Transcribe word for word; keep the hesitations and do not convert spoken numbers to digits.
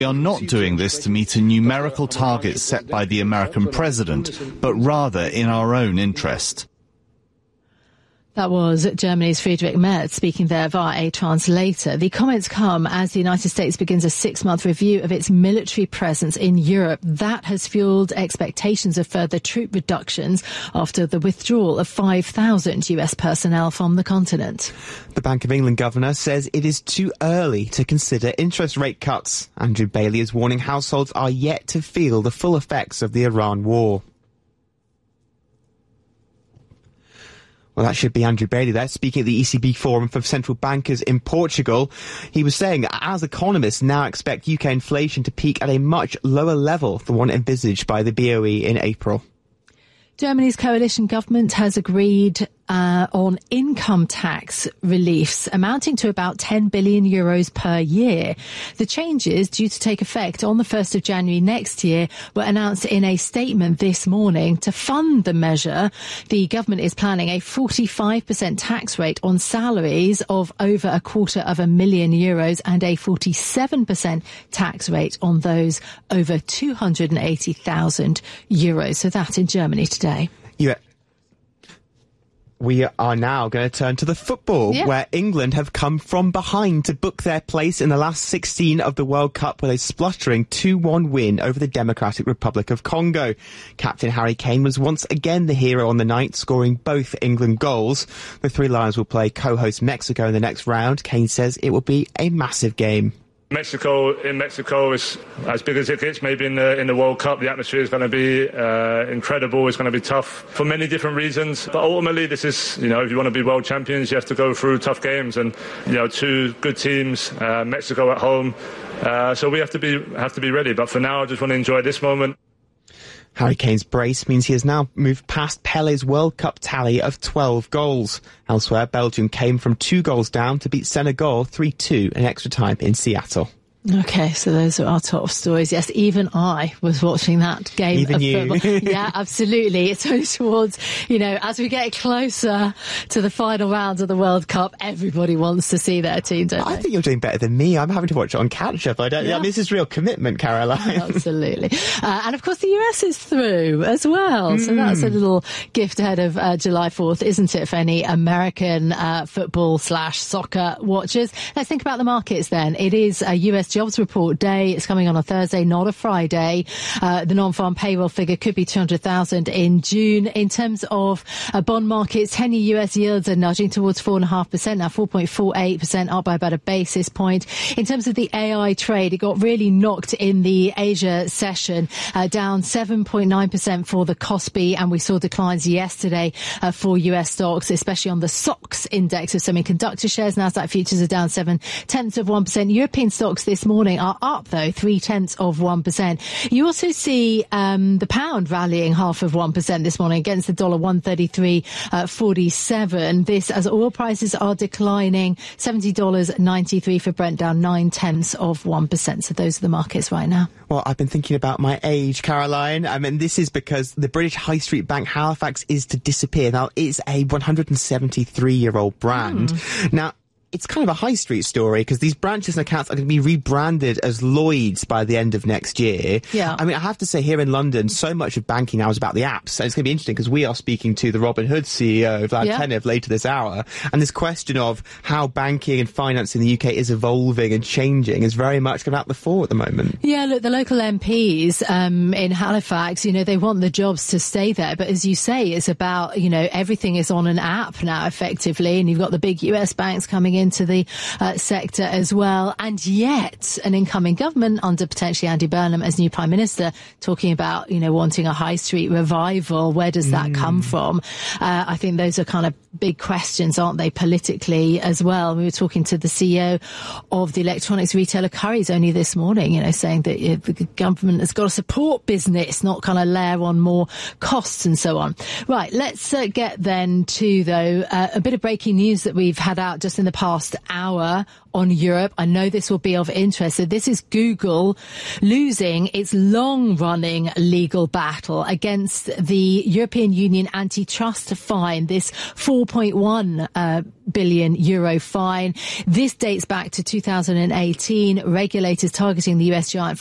We are not doing this to meet a numerical target set by the American president, but rather in our own interest. That was Germany's Friedrich Merz speaking there via a translator. The comments come as the United States begins a six-month review of its military presence in Europe. That has fueled expectations of further troop reductions after the withdrawal of five thousand U S personnel from the continent. The Bank of England governor says it is too early to consider interest rate cuts. Andrew Bailey is warning households are yet to feel the full effects of the Iran war. Well, that should be Andrew Bailey there, speaking at the E C B Forum for Central Bankers in Portugal. He was saying, as economists now expect U K inflation to peak at a much lower level than one envisaged by the B O E in April. Germany's coalition government has agreed uh, on income tax reliefs amounting to about ten billion euros per year. The changes, due to take effect on the first of January next year, were announced in a statement this morning. To fund the measure, the government is planning a forty-five percent tax rate on salaries of over a quarter of a million euros and a forty-seven percent tax rate on those over two hundred eighty thousand euros. So that in Germany today. Yeah. We are now going to turn to the football, yeah. where England have come from behind to book their place in the last sixteen of the World Cup with a spluttering two one win over the Democratic Republic of Congo. Captain Harry Kane was once again the hero on the night, scoring both England goals. The Three Lions will play co-host Mexico in the next round. Kane says it will be a massive game. Mexico in Mexico is as big as it gets. Maybe in the in the World Cup, the atmosphere is going to be uh, incredible. It's going to be tough for many different reasons. But ultimately, this is, you know, if you want to be world champions, you have to go through tough games. And, you know, two good teams, uh, Mexico at home. Uh, so we have to be have to be ready. But for now, I just want to enjoy this moment. Harry Kane's brace means he has now moved past Pele's World Cup tally of twelve goals. Elsewhere, Belgium came from two goals down to beat Senegal three two in extra time in Seattle. Okay, so those are our top stories. Yes, even I was watching that game even of you. football. Yeah, absolutely. It's only towards, you know, as we get closer to the final round of the World Cup, everybody wants to see their team, don't they? I think you're doing better than me. I'm having to watch it on catch-up. I don't. Yeah. Yeah, this is real commitment, Caroline. Absolutely. Uh, and of course, the U S is through as well. Mm. So that's a little gift ahead of uh, July fourth, isn't it, for any American uh, football slash soccer watchers? Let's think about the markets then. It is a U S jobs report day. It's coming on a Thursday, not a Friday. Uh, the non-farm payroll figure could be two hundred thousand in June. In terms of uh, bond markets, ten-year U S yields are nudging towards four point five percent, now four point four eight percent, up by about a basis point. In terms of the A I trade, it got really knocked in the Asia session, uh, down seven point nine percent for the Kospi, and we saw declines yesterday uh, for U S stocks, especially on the S O X index of semiconductor shares. Nasdaq futures are down seven tenths of one percent. European stocks this morning are up, though, three tenths of one percent. You also see um, the pound rallying half of one percent this morning against the dollar, one thirty-three forty-seven. This as oil prices are declining, seventy dollars ninety-three for Brent, down nine tenths of one percent. So those are the markets right now. Well, I've been thinking about my age, Caroline. I mean, this is because the British High Street Bank Halifax is to disappear. Now, it's a one hundred seventy-three-year-old brand. Mm. Now, it's kind of a high street story because these branches and accounts are going to be rebranded as Lloyds by the end of next year. Yeah. I mean, I have to say, here in London, so much of banking now is about the apps. And it's going to be interesting because we are speaking to the Robinhood C E O, Vlad yeah. Tenev, later this hour. And this question of how banking and finance in the U K is evolving and changing is very much coming out the fore at the moment. Yeah, look, the local M Ps um, in Halifax, you know, they want the jobs to stay there. But as you say, it's about, you know, everything is on an app now, effectively. And you've got the big U S banks coming in into the uh, sector as well. And yet an incoming government under potentially Andy Burnham as new Prime Minister talking about, you know, wanting a high street revival. Where does that mm. come from? Uh, I think those are kind of big questions, aren't they, politically as well? We were talking to the C E O of the electronics retailer Currys only this morning, you know, saying that you know, the government has got to support business, not kind of layer on more costs and so on. Right, let's uh, get then to, though, uh, a bit of breaking news that we've had out just in the past hour on Europe. I know this will be of interest. So this is Google losing its long-running legal battle against the European Union antitrust fine, this four point one uh, billion euro fine. This dates back to two thousand eighteen. Regulators targeting the U S giant